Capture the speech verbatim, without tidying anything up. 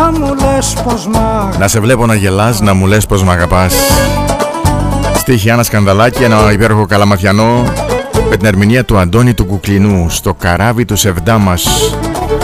να μου λες πως μ' αγαπάς. Να σε βλέπω να γελάς, να μου λες πως μ' αγαπάς. Στίχη Άννα Σκανδαλάκη, ένα υπέροχο καλαμαθιανό με την ερμηνεία του Αντώνη του Κουκλινού, στο καράβι του Σεβδά μας.